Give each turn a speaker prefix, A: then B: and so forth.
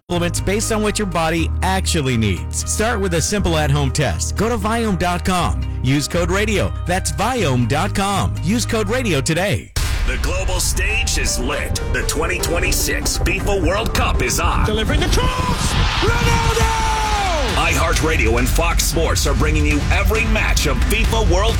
A: supplements based on what your body actually needs. Start with a simple at-home test. Go to Viome.com. Use code RADIO. That's Viome.com. Use code RADIO today.
B: The global stage is lit. The 2026 FIFA World Cup is on.
C: Delivering the cross! Ronaldo!
B: iHeartRadio and Fox Sports are bringing you every match of FIFA World